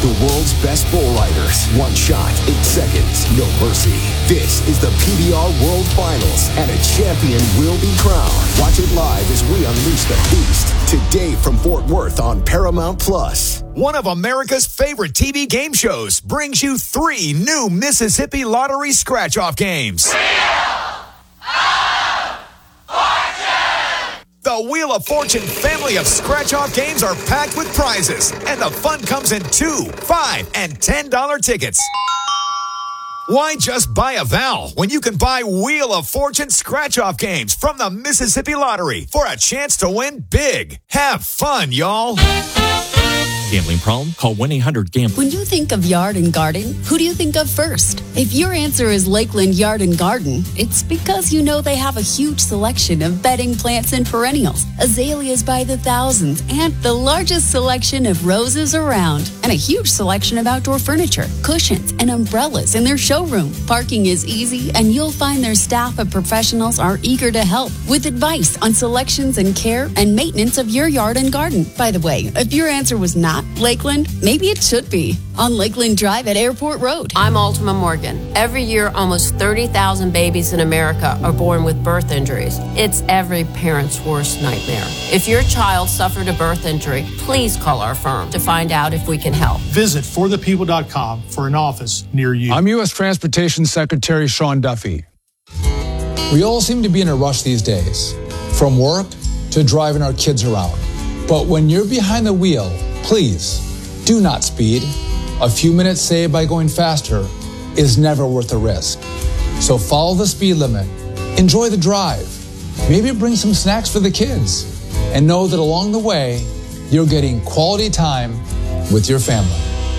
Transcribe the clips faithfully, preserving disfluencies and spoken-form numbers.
The world's best bull riders. One shot, eight seconds, no mercy. This is the P B R World Finals, and a champion will be crowned. Watch it live as we unleash the beast. Today from Fort Worth on Paramount Plus. One of America's favorite T V game shows brings you three new Mississippi Lottery scratch-off games. The Wheel of Fortune family of scratch-off games are packed with prizes, and the fun comes in two, five, and ten dollar tickets. Why just buy a vowel when you can buy Wheel of Fortune scratch-off games from the Mississippi Lottery for a chance to win big? Have fun, y'all. Gambling problem? Call one eight hundred gambler. When you think of yard and garden, who do you think of first? If your answer is Lakeland Yard and Garden, it's because you know they have a huge selection of bedding plants and perennials, azaleas by the thousands, and the largest selection of roses around, and a huge selection of outdoor furniture, cushions, and umbrellas in their showroom. Parking is easy, and you'll find their staff of professionals are eager to help with advice on selections and care and maintenance of your yard and garden. By the way, if your answer was not Lakeland, maybe it should be on Lakeland Drive at Airport Road. I'm Ultima Morgan. Every year, almost thirty thousand babies in America are born with birth injuries. It's every parent's worst nightmare. If your child suffered a birth injury, please call our firm to find out if we can help. Visit for the people dot com for an office near you. I'm U S Transportation Secretary Sean Duffy. We all seem to be in a rush these days, from work to driving our kids around. But when you're behind the wheel, please do not speed. A few minutes saved by going faster is never worth the risk. So follow the speed limit, enjoy the drive, maybe bring some snacks for the kids, and know that along the way, you're getting quality time with your family.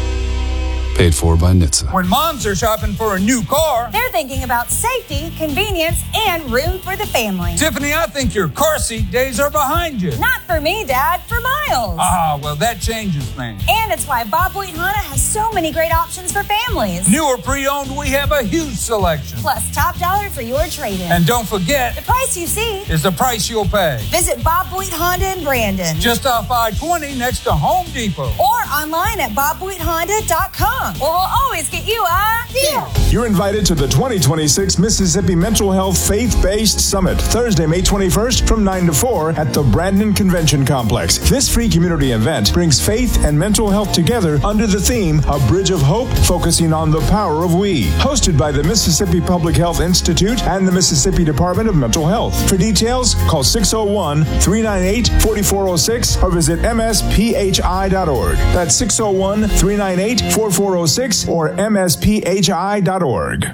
Paid for by N H T S A. When moms are shopping for a new car, they're thinking about safety, convenience, and room for the family. Tiffany, I think your car seat days are behind you. Not for me, Dad, for Miles. Ah, well, that changes things. And it's why Bob Boyd Honda has so many great options for families. New or pre-owned, we have a huge selection. Plus top dollar for your trade-in. And don't forget, the price you see is the price you'll pay. Visit Bob Boyd Honda in Brandon. Just off I twenty next to Home Depot. Or online at bob boyd honda dot com. Or we'll always get you a deal. You're invited to the twenty twenty-six Mississippi Mental Health Faith-Based Summit, Thursday, May twenty-first from nine to four at the Brandon Convention Complex. This free community event brings faith and mental health together under the theme A Bridge of Hope, focusing on the power of we. Hosted by the Mississippi Public Health Institute and the Mississippi Department of Mental Health. For details, call six oh one, three nine eight, four four oh six or visit m s p h i dot org. That's six oh one, three nine eight, four four oh six or m s p h i dot org.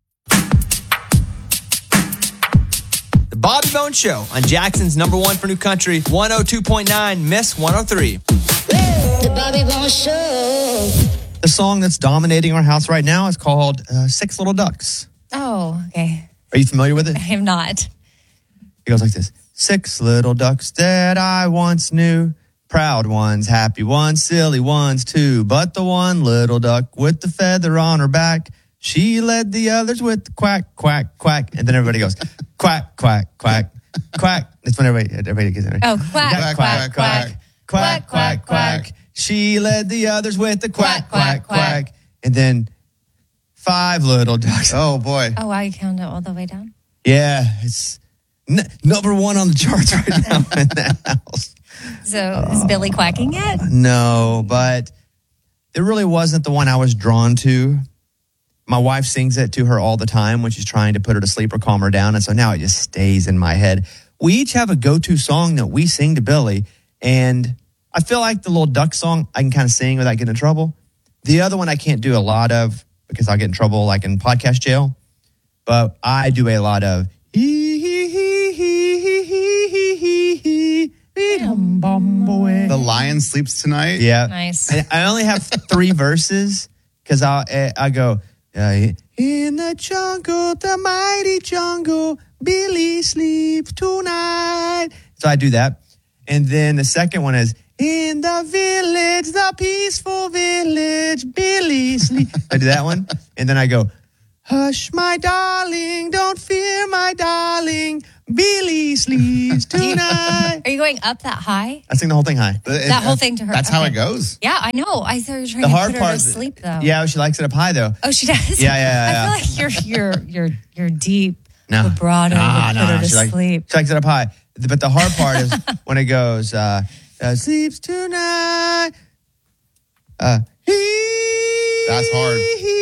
The Bobby Bones Show on Jackson's number one for new country, one oh two point nine, Miss one oh three. The Bobby Bones Show. The song that's dominating our house right now is called uh, Six Little Ducks. Oh, okay. Are you familiar with it? I am not. It goes like this. Six little ducks that I once knew, proud ones, happy ones, silly ones too. But the one little duck with the feather on her back, she led the others with the quack, quack, quack. And then everybody goes, quack, quack, quack, quack. That's when everybody, everybody gets it. Right? Oh, quack, quack, quack, quack, quack, quack, quack. She led the others with the quack, quack, quack. And then five little ducks. Oh, boy. Oh, wow, you count it all the way down? Yeah, it's n- number one on the charts right now in the house. So is Billy quacking yet? No, but it really wasn't the one I was drawn to. My wife sings it to her all the time when she's trying to put her to sleep or calm her down. And so now it just stays in my head. We each have a go-to song that we sing to Billy. And I feel like the little duck song I can kind of sing without getting in trouble. The other one I can't do a lot of because I'll get in trouble like in podcast jail. But I do a lot of hee hee hee hee hee hee hee hee. The lion sleeps tonight. Yeah. Nice. And I only have three verses because I I go, uh, in the jungle, the mighty jungle, Billy sleeps tonight. So I do that. And then the second one is, in the village, the peaceful village, Billy sleeps. I do that one. And then I go, hush, my darling, don't fear, my darling, Billy sleeps tonight. Are you going up that high? I sing the whole thing high. That whole thing to her. That's how Okay. it goes. Yeah, I know. I thought you were trying The to hard put her part- to sleep, though. Yeah, she likes it up high though. Oh, she does? Yeah, yeah, yeah. I feel like you're you're you're you're deep No. vibrato Nah, would nah, put her to she, like- sleep. she likes it up high. But the hard part is when it goes, uh, uh, sleeps tonight. Uh, That's hard.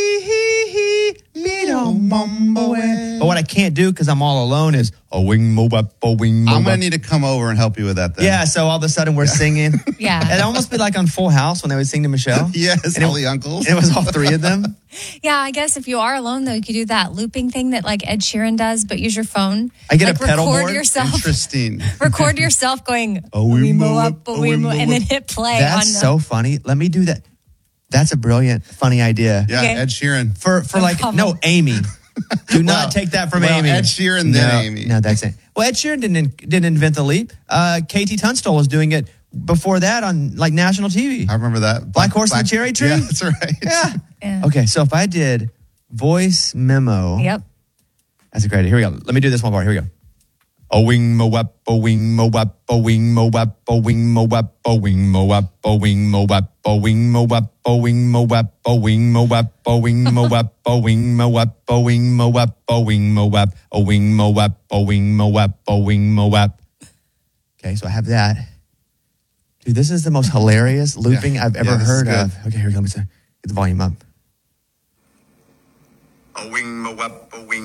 But what I can't do because I'm all alone is a wing mo up, a wing mo I'm gonna up. need to come over and help you with that. Then. Yeah, so all of a sudden we're singing. Yeah. It'd almost be like on Full House when they would sing to Michelle. Yes, And it- all the uncles. It was all three of them. Yeah, I guess if you are alone, though, you could do that looping thing that like Ed Sheeran does, but use your phone. I get like, a pedal record board. yourself. Interesting. Record yourself going, A wee mo up, a wee mo, and then hit play That's on the. so funny. Let me do that. That's a brilliant, funny idea. Yeah, Okay. Ed Sheeran. For for No like problem. no Amy. Do not Well- take that from well, Amy. Ed Sheeran, then no, Amy. No, that's it. Well, Ed Sheeran didn't didn't invent the leap. Uh, Katie Tunstall was doing it before that on like national T V. I remember that. Black Horse and the Cherry Tree? Yeah, that's right. Yeah. Yeah. Okay, so if I did voice memo, Yep. that's a great idea. Here we go. Let me do this one part. Here we go. A wing mo up, a wing mo up, a wing mo up, a wing mo up, a wing mo up, a wing mo up, a wing mo up, a wing mo up, a wing mo up, a wing mo up, a wing mo up, a wing mo up, a wing mo up, a wing mo up, a wing mo up, a wing mo up. Okay, so I have that. Dude, this is the most hilarious looping I've ever Yeah, this is heard good. of. Okay, here we go. Let me see. Get the volume up. A wing mo up, a wing